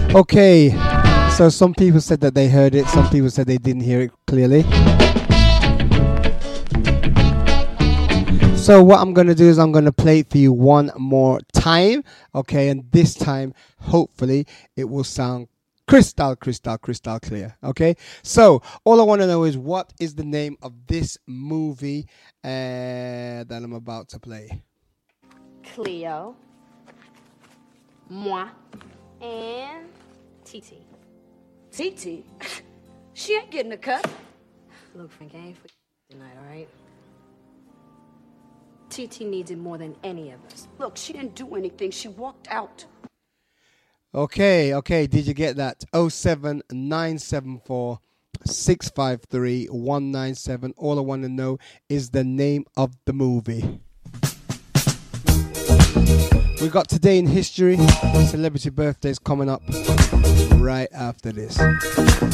Okay, so some people said that they heard it, some people said they didn't hear it clearly. So what I'm going to do is I'm going to play it for you one more time, okay, and this time, hopefully, it will sound crystal clear, okay? So all I want to know is what is the name of this movie that I'm about to play? Cleo, moi, and TT. TT? She ain't getting a cut. Look, Frank, I ain't for tonight, all right? TT needs it more than any of us. Look, she didn't do anything. She walked out. Okay, did you get that? 07974 653 197. All I want to know is the name of the movie. We got Today in History. Celebrity birthdays coming up right after this.